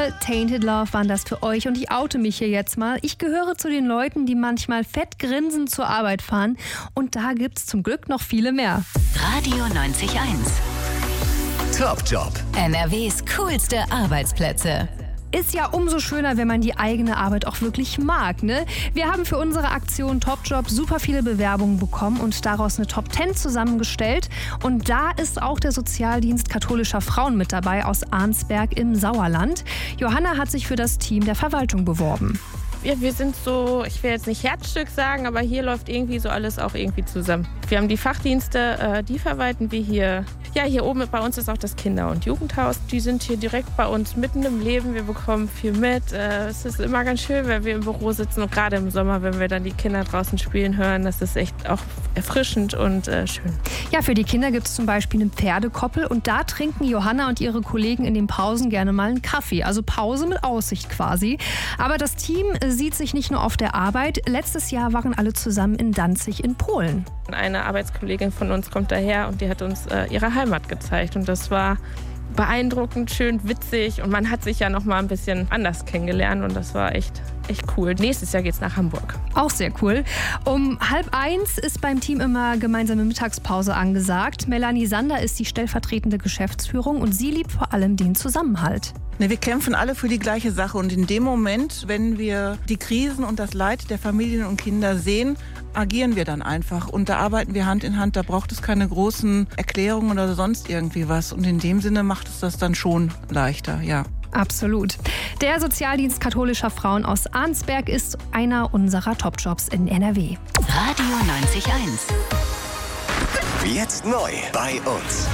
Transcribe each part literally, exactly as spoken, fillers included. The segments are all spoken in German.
Single, Tainted Love waren das für euch und ich oute mich hier jetzt mal. Ich gehöre zu den Leuten, die manchmal fett grinsend zur Arbeit fahren und da gibt's zum Glück noch viele mehr. Radio neunzig Komma eins. Top Job. N R Ws coolste Arbeitsplätze. Ist ja umso schöner, wenn man die eigene Arbeit auch wirklich mag, ne? Wir haben für unsere Aktion Top Job super viele Bewerbungen bekommen und daraus eine Top zehn zusammengestellt. Und da ist auch der Sozialdienst katholischer Frauen mit dabei aus Arnsberg im Sauerland. Johanna hat sich für das Team der Verwaltung beworben. Ja, wir sind so, ich will jetzt nicht Herzstück sagen, aber hier läuft irgendwie so alles auch irgendwie zusammen. Wir haben die Fachdienste, die verwalten wir hier. Ja, hier oben bei uns ist auch das Kinder- und Jugendhaus. Die sind hier direkt bei uns mitten im Leben. Wir bekommen viel mit. Es ist immer ganz schön, wenn wir im Büro sitzen und gerade im Sommer, wenn wir dann die Kinder draußen spielen hören. Das ist echt auch erfrischend und äh, schön. Ja, für die Kinder gibt es zum Beispiel eine Pferdekoppel und da trinken Johanna und ihre Kollegen in den Pausen gerne mal einen Kaffee. Also Pause mit Aussicht quasi. Aber das Team sieht sich nicht nur auf der Arbeit. Letztes Jahr waren alle zusammen in Danzig in Polen. Eine Arbeitskollegin von uns kommt daher und die hat uns äh, ihre Heimat gezeigt und das war beeindruckend, schön, witzig und man hat sich ja noch mal ein bisschen anders kennengelernt und das war echt, echt cool. Nächstes Jahr geht's nach Hamburg. Auch sehr cool. Um halb eins ist beim Team immer gemeinsame Mittagspause angesagt. Melanie Sander ist die stellvertretende Geschäftsführung und sie liebt vor allem den Zusammenhalt. Ne, wir kämpfen alle für die gleiche Sache und in dem Moment, wenn wir die Krisen und das Leid der Familien und Kinder sehen, agieren wir dann einfach und da arbeiten wir Hand in Hand, da braucht es keine großen Erklärungen oder sonst irgendwie was und in dem Sinne macht es das dann schon leichter, ja. Absolut. Der Sozialdienst katholischer Frauen aus Arnsberg ist einer unserer Top-Jobs in N R W. Radio neunzig Komma eins. Jetzt neu bei uns.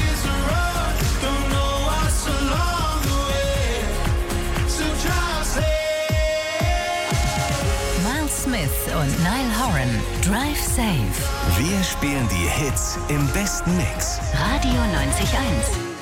Miles Smith und Niall Horan, Drive Safe. Wir spielen die Hits im besten Mix. Radio neunzig Komma eins.